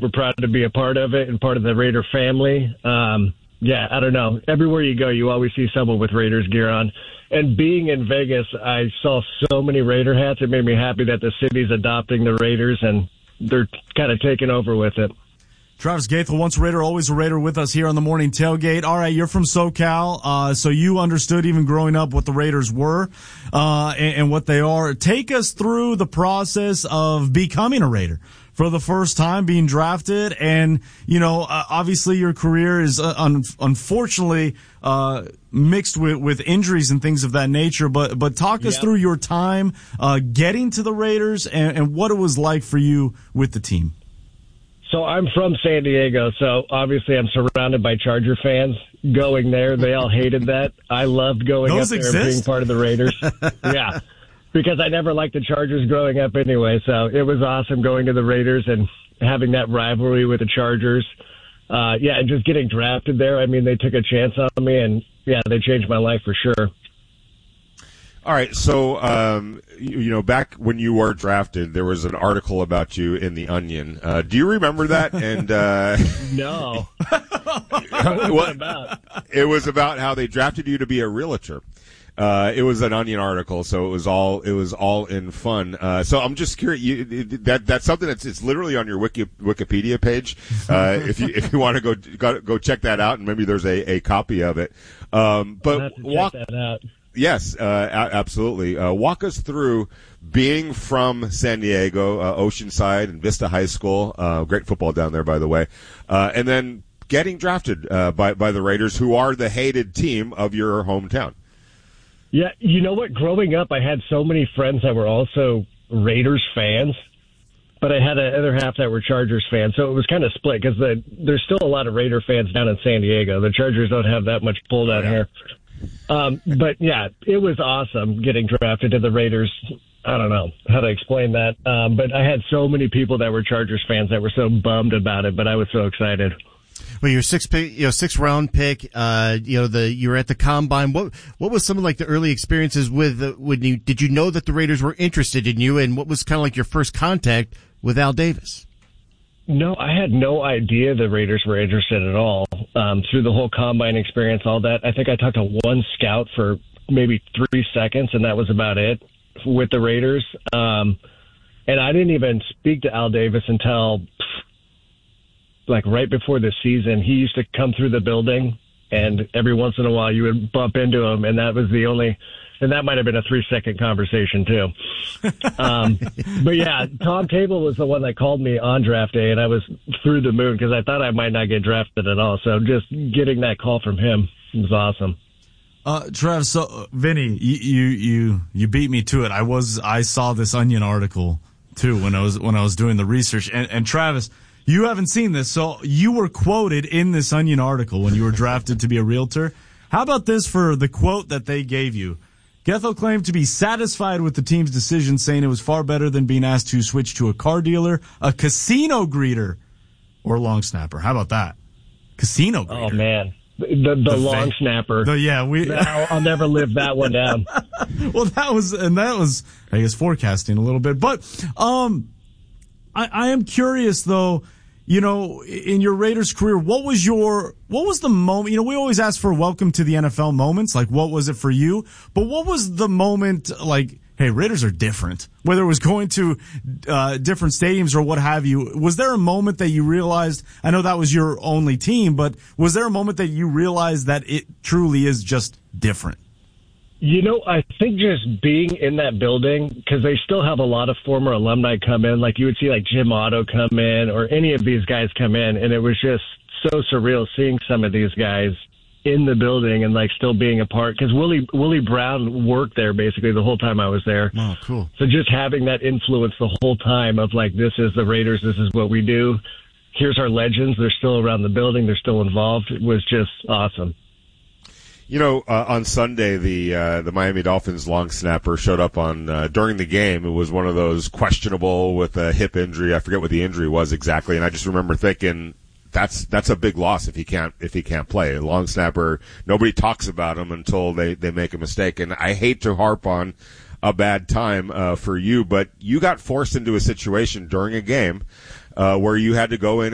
super proud to be a part of it and part of the Raider family. Yeah, I don't know. Everywhere you go, you always see someone with Raiders gear on. And being in Vegas, I saw so many Raider hats. It made me happy that the city's adopting the Raiders, and they're kind of taking over with it. Travis Gaethel, once a Raider, always a Raider, with us here on the Morning Tailgate. All right, you're from SoCal, so you understood even growing up what the Raiders were and what they are. Take us through the process of becoming a Raider for the first time, being drafted, and, you know, obviously your career is unfortunately mixed with injuries and things of that nature, but talk us through your time getting to the Raiders and what it was like for you with the team. So I'm from San Diego, so obviously I'm surrounded by Charger fans. Going there, they all hated that. I loved going up there and being part of the Raiders. Yeah, because I never liked the Chargers growing up anyway, so it was awesome going to the Raiders and having that rivalry with the Chargers. Yeah, and just getting drafted there. I mean, they took a chance on me, and, yeah, they changed my life for sure. All right, so, you know, back when you were drafted, there was an article about you in The Onion. Do you remember that? And No. What was it about? It was about how they drafted you to be a realtor. It was an Onion article, so it was all in fun. So I'm just curious. That's something it's literally on your Wikipedia page. If you want to go check that out, and maybe there's a copy of it. But check that out. Yes, absolutely. Walk us through being from San Diego, Oceanside and Vista High School. Great football down there, by the way. And then getting drafted by the Raiders, who are the hated team of your hometown. Yeah, you know what? Growing up, I had so many friends that were also Raiders fans, but I had another half that were Chargers fans. So it was kind of split because there's still a lot of Raider fans down in San Diego. The Chargers don't have that much pull down here. But, yeah, it was awesome getting drafted to the Raiders. I don't know how to explain that. But I had so many people that were Chargers fans that were so bummed about it, but I was so excited. Well, you're sixth round pick. You were at the combine. What was some of like the early experiences with did you know that the Raiders were interested in you, and what was kind of like your first contact with Al Davis? No, I had no idea the Raiders were interested at all. Through the whole combine experience, all that, I think I talked to one scout for maybe 3 seconds, and that was about it with the Raiders. And I didn't even speak to Al Davis until like right before the season. He used to come through the building, and every once in a while you would bump into him, and that was the only. And that might have been a 3-second conversation, too. But, yeah, Tom Cable was the one that called me on draft day, and I was through the moon because I thought I might not get drafted at all. So just getting that call from him was awesome. Trav, so Vinny, you beat me to it. I saw this Onion article, too, when I was doing the research. And Travis, you haven't seen this, so you were quoted in this Onion article when you were drafted to be a realtor. How about this for the quote that they gave you? Gaethel claimed to be satisfied with the team's decision, saying it was far better than being asked to switch to a car dealer, a casino greeter, or long snapper. How about that? Casino greeter. Oh, man. The long snapper. I'll never live that one down. Well, that was, I guess, forecasting a little bit. But I am curious, though, you know, in your Raiders career, what was the moment? You know, we always ask for welcome to the NFL moments. Like, what was it for you? But what was the moment like, hey, Raiders are different? Whether it was going to different stadiums or what have you, was there a moment that you realized, I know that was your only team, but was there a moment that you realized that it truly is just different? You know, I think just being in that building, because they still have a lot of former alumni come in. Like, you would see, like, Jim Otto come in or any of these guys come in, and it was just so surreal seeing some of these guys in the building and, like, still being a part. Because Willie Brown worked there, basically, the whole time I was there. Oh, cool. So just having that influence the whole time of, like, this is the Raiders, this is what we do. Here's our legends. They're still around the building. They're still involved. It was just awesome. You know, on Sunday, the Miami Dolphins long snapper showed up on during the game. It was one of those questionable with a hip injury. I forget what the injury was exactly, and I just remember thinking that's a big loss if he can't play. A long snapper, nobody talks about him until they make a mistake. And I hate to harp on a bad time for you, but you got forced into a situation during a game where you had to go in